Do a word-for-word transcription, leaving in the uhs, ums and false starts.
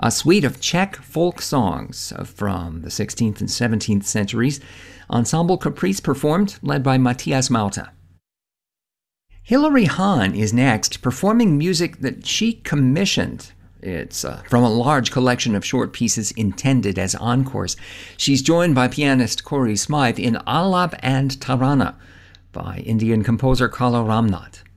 a suite of Czech folk songs from the sixteenth and seventeenth centuries. Ensemble Caprice performed, led by Matthias Malta. Hilary Hahn is next, performing music that she commissioned. It's uh, from a large collection of short pieces intended as encores. She's joined by pianist Corey Smythe in Alap and Tarana by Indian composer Kala Ramnath.